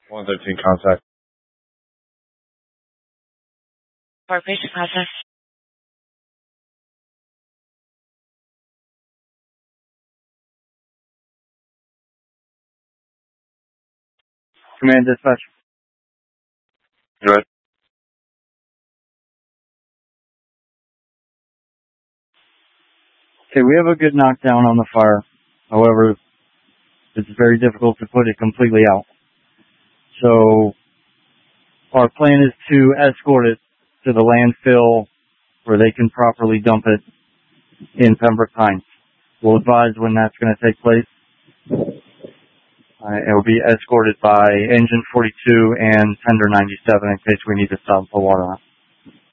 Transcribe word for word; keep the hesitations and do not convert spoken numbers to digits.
one thirteen contact. For patient process. Command dispatch. Good. Okay, we have a good knockdown on the fire. However, it's very difficult to put it completely out. So, our plan is to escort it to the landfill where they can properly dump it in Pembroke Pines. We'll advise when that's going to take place. Uh, it will be escorted by Engine forty-two and Tender ninety-seven in case we need to stop for water.